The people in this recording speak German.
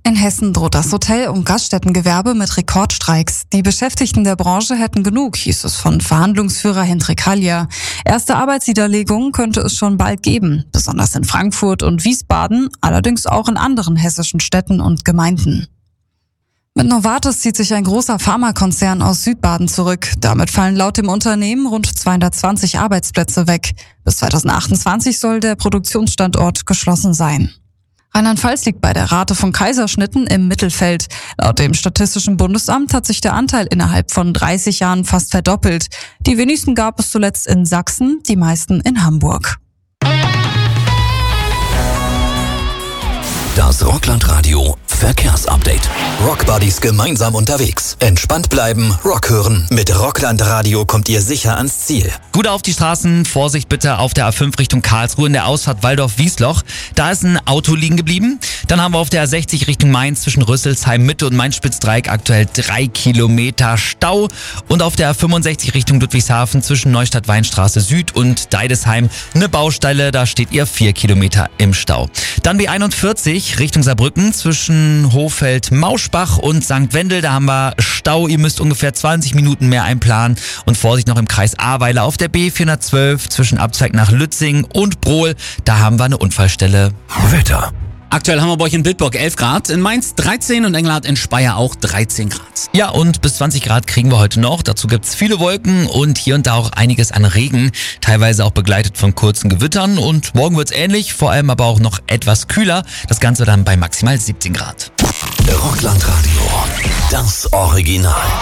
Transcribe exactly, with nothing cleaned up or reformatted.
In Hessen droht das Hotel- und Gaststättengewerbe mit Rekordstreiks. Die Beschäftigten der Branche hätten genug, hieß es von Verhandlungsführer Hendrik Hallier. Erste Arbeitsniederlegungen könnte es schon bald geben, besonders in Frankfurt und Wiesbaden, allerdings auch in anderen hessischen Städten und Gemeinden. Mit Novartis zieht sich ein großer Pharmakonzern aus Südbaden zurück. Damit fallen laut dem Unternehmen rund zweihundertzwanzig Arbeitsplätze weg. Bis zweitausendachtundzwanzig soll der Produktionsstandort geschlossen sein. Rheinland-Pfalz liegt bei der Rate von Kaiserschnitten im Mittelfeld. Laut dem Statistischen Bundesamt hat sich der Anteil innerhalb von dreißig Jahren fast verdoppelt. Die wenigsten gab es zuletzt in Sachsen, die meisten in Hamburg. Das Rockland-Radio Verkehrsupdate. Rockbuddies gemeinsam unterwegs. Entspannt bleiben, Rock hören. Mit Rockland Radio kommt ihr sicher ans Ziel. Gut auf die Straßen, Vorsicht bitte auf der A fünf Richtung Karlsruhe in der Ausfahrt Waldorf-Wiesloch. Da ist ein Auto liegen geblieben. Dann haben wir auf der A sechzig Richtung Mainz zwischen Rüsselsheim Mitte und Main-Spitzdreieck aktuell drei Kilometer Stau. Und auf der A fünfundsechzig Richtung Ludwigshafen zwischen Neustadt-Weinstraße Süd und Deidesheim eine Baustelle. Da steht ihr vier Kilometer im Stau. Dann B einundvierzig Richtung Saarbrücken zwischen Hofeld-Mauschbach und Sankt Wendel. Da haben wir Stau. Ihr müsst ungefähr zwanzig Minuten mehr einplanen. Und Vorsicht noch im Kreis Ahrweiler auf der B vierhundertzwölf zwischen Abzweig nach Lützing und Brohl. Da haben wir eine Unfallstelle. Wetter. Aktuell haben wir bei euch in Bitburg elf Grad, in Mainz dreizehn und Engelhardt in Speyer auch dreizehn Grad. Ja, und bis zwanzig Grad kriegen wir heute noch. Dazu gibt's viele Wolken und hier und da auch einiges an Regen, teilweise auch begleitet von kurzen Gewittern. Und morgen wird's ähnlich, vor allem aber auch noch etwas kühler. Das Ganze dann bei maximal siebzehn Grad. Rockland Radio, das Original.